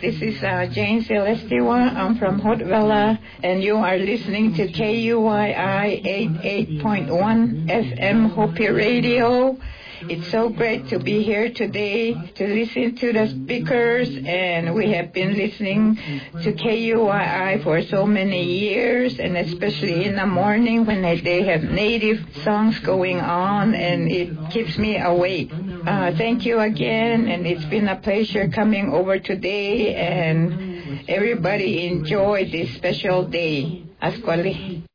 This is Jane Celestiva. I'm from Hotvella, and you are listening to KUYI 88.1 FM Hopi Radio. It's so great to be here today to listen to the speakers, and we have been listening to KUYI for so many years, and especially in the morning when they have native songs going on, and it keeps me awake. Thank you again, and it's been a pleasure coming over today, and everybody enjoy this special day. Asquali.